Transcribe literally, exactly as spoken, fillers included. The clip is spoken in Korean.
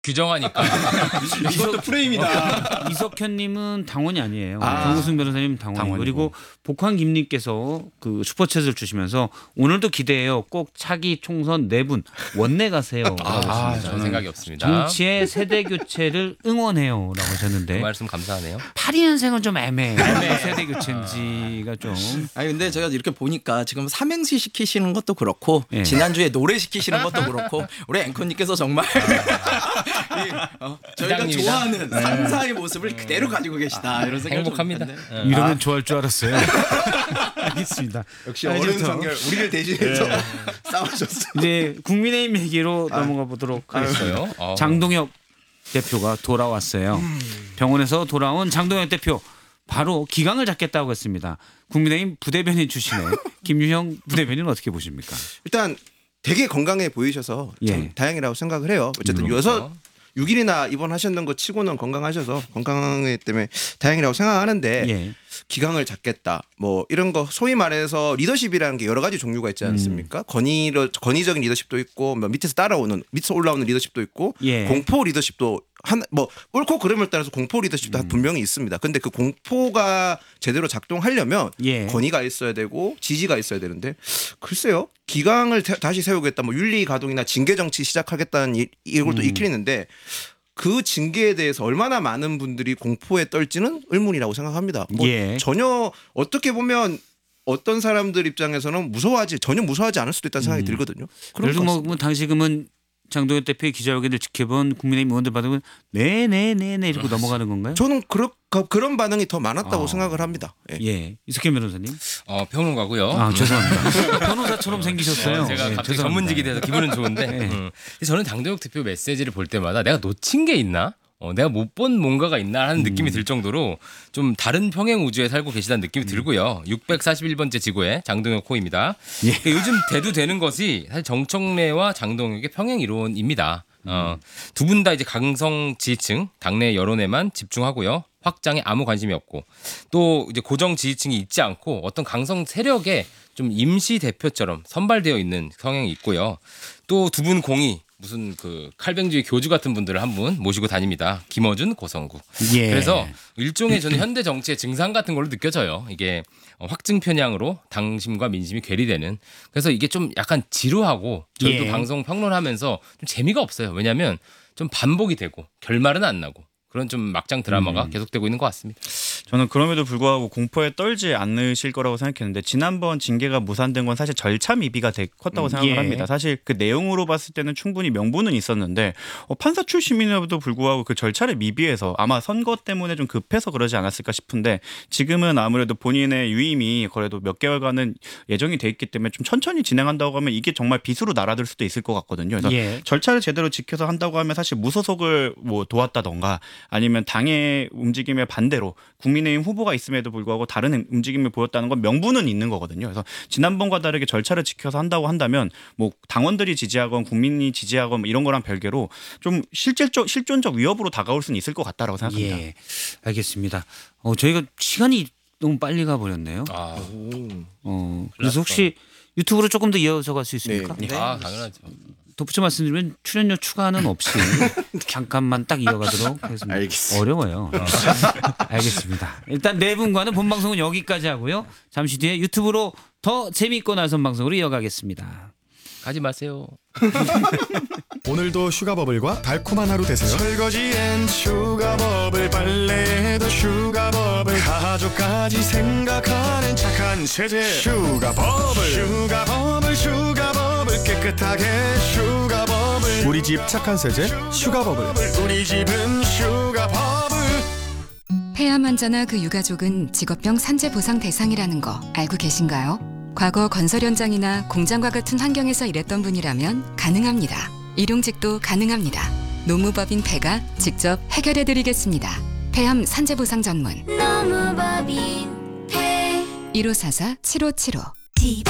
규정하니까. 이것도 프레임이다. 이석현님은 당원이 아니에요. 아. 정우승 변호사님 당원이. 당원이고. 그리고 복환김님께서 그 슈퍼챗을 주시면서 오늘도 기대해요. 꼭 차기 총선 네 분 원내 가세요. 아, 저는 생각이 없습니다. 정치의 세대 교체를 응원해요라고 하셨는데 그 말씀 감사하네요. 팔십이 년생은 좀 애매해요. 세대 교체인지가 좀. 아니 근데 제가 이렇게 보니까 지금 삼행시 시키시는 것도 그렇고 예. 지난주에 노래 시키시는 것도 그렇고 우리 앵커님께서 정말 이, 어, 저희가 부장님이다. 좋아하는 상사의 모습을 그대로 가지고 계시다 이런 생각이 행복합니다. 좀 드는데. 어. 이러면 좋아할 줄 알았어요. 알겠습니다. 역시 아, 어른 이제부터 성결 우리를 대신해서 싸우셨어. 이제 국민의힘 얘기로 넘어가 보도록 하겠어요. 그랬어요? 어. 장동혁 대표가 돌아왔어요. 병원에서 돌아온 장동혁 대표 바로 기강을 잡겠다고 했습니다. 국민의힘 부대변인 출신의 김유형 부대변인은 어떻게 보십니까? 일단 되게 건강해 보이셔서 참 예. 다행이라고 생각을 해요. 어쨌든 음, 여섯 육 일이나 입원하셨는 거 치고는 건강하셔서 건강하기 때문에 다행이라고 생각하는데 예. 기강을 잡겠다 뭐 이런 거 소위 말해서 리더십이라는 게 여러 가지 종류가 있지 않습니까? 음. 권위 권위적인 리더십도 있고 뭐 밑에서 따라오는 밑에서 올라오는 리더십도 있고 예. 공포 리더십도 한 뭐 옳고 그름을 따라서 공포 리더십도 음. 분명히 있습니다. 근데 그 공포가 제대로 작동하려면 예. 권위가 있어야 되고 지지가 있어야 되는데 글쎄요 기강을 태- 다시 세우겠다 뭐 윤리 가동이나 징계 정치 시작하겠다는 이, 이걸도 음. 있긴 있는데 그 징계에 대해서 얼마나 많은 분들이 공포에 떨지는 의문이라고 생각합니다. 뭐 예. 전혀 어떻게 보면 어떤 사람들 입장에서는 무서워하지 전혀 무서워하지 않을 수도 있다는 생각이 들거든요. 그런 그래도 것 뭐, 같습니다. 뭐 당시금은 장동혁 대표의 기자회견을 지켜본 국민의힘 의원들 받으면 네네네네 이러고 넘어가는 건가요? 저는 그런 그런 반응이 더 많았다고 아. 생각을 합니다. 예. 예, 이석현 변호사님. 어, 평론가고요. 아 죄송합니다. 변호사처럼 생기셨어요. 어, 제가 예, 갑자기 죄송합니다. 전문직이 돼서 기분은 좋은데 네. 음. 근데 저는 장동혁 대표 메시지를 볼 때마다 내가 놓친 게 있나? 어, 내가 못 본 뭔가가 있나 하는 느낌이 들 정도로 좀 다른 평행 우주에 살고 계시다는 느낌이 들고요. 육백사십일 번째 지구의 장동혁 호입니다. 예. 그러니까 요즘 대두되는 것이 사실 정청래와 장동혁의 평행 이론입니다. 어, 두 분 다 이제 강성 지지층, 당내 여론에만 집중하고요. 확장에 아무 관심이 없고 또 이제 고정 지지층이 있지 않고 어떤 강성 세력의 좀 임시 대표처럼 선발되어 있는 성향이 있고요. 또 두 분 공이 무슨 그 칼뱅주의 교주 같은 분들을 한 분 모시고 다닙니다. 김어준, 고성구. 예. 그래서 일종의 저는 현대 정치의 증상 같은 걸로 느껴져요. 이게 확증 편향으로 당심과 민심이 괴리되는. 그래서 이게 좀 약간 지루하고 저희도 예. 방송 평론하면서 좀 재미가 없어요. 왜냐하면 좀 반복이 되고 결말은 안 나고 그런 좀 막장 드라마가 음. 계속되고 있는 것 같습니다. 저는 그럼에도 불구하고 공포에 떨지 않으실 거라고 생각했는데 지난번 징계가 무산된 건 사실 절차 미비가 되, 컸다고 음, 생각을 예. 합니다. 사실 그 내용으로 봤을 때는 충분히 명분은 있었는데 어, 판사 출신임에도 불구하고 그 절차를 미비해서 아마 선거 때문에 좀 급해서 그러지 않았을까 싶은데 지금은 아무래도 본인의 유임이 그래도 몇 개월간은 예정이 돼 있기 때문에 좀 천천히 진행한다고 하면 이게 정말 비수로 날아들 수도 있을 것 같거든요. 그래서 예. 절차를 제대로 지켜서 한다고 하면 사실 무소속을 뭐 도왔다던가 아니면 당의 움직임에 반대로 국민의힘 후보가 있음에도 불구하고 다른 움직임을 보였다는 건 명분은 있는 거거든요. 그래서 지난번과 다르게 절차를 지켜서 한다고 한다면 뭐 당원들이 지지하건 국민이 지지하건 뭐 이런 거랑 별개로 좀 실질적 실존적 위협으로 다가올 수는 있을 것 같다라고 생각합니다. 예, 알겠습니다. 어, 저희가 시간이 너무 빨리 가버렸네요. 아, 어, 그래서 혹시 유튜브로 조금 더 이어져 갈 수 있습니까? 네. 아 당연하죠. 덧붙여 말씀드리면 출연료 추가는 없이 잠깐만 딱 이어가도록 하겠습니다. 알겠습니다. 어려워요. 알겠습니다. 일단 네 분과는 본 방송은 여기까지 하고요. 잠시 뒤에 유튜브로 더 재미있고 나선 방송으로 이어가겠습니다. 가지 마세요. 오늘도 슈가버블과 달콤한 하루 되세요. 설거지엔 슈가버블, 빨래에도 슈가버블, 가족까지 생각하는 착한 세제 슈가버블. 슈가버블 슈가버블 깨끗하게 슈가버블. 우리 집 착한 세제 슈가버블. 우리 집은 슈가버블. 폐암 환자나 그 유가족은 직업병 산재 보상 대상이라는 거 알고 계신가요? 과거 건설 현장이나 공장과 같은 환경에서 일했던 분이라면 가능합니다. 일용직도 가능합니다. 노무법인 폐가 직접 해결해드리겠습니다. 폐암 산재 보상 전문 노무법인 폐 일오사사 칠오칠오. 집